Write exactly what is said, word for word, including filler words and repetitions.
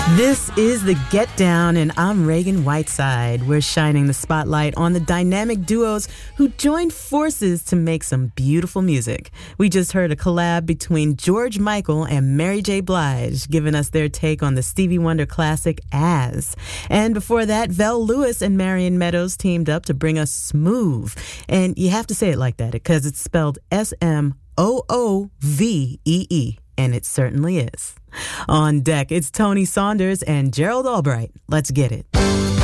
This is The Get Down, and I'm Reagan Whiteside. We're shining the spotlight on the dynamic duos who joined forces to make some beautiful music. We just heard a collab between George Michael and Mary J. Blige, giving us their take on the Stevie Wonder classic, As. And before that, Vel Lewis and Marion Meadows teamed up to bring us Smooth. And you have to say it like that because it's spelled S M O O V E E. And it certainly is. On deck, it's Tony Saunders and Gerald Albright. Let's get it.